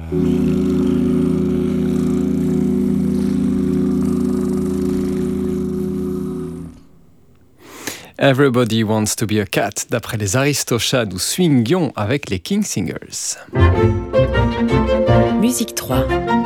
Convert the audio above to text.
Everybody Wants to be a Cat, d'après les Aristochats ou Swingion avec les King Singers. Musique 3.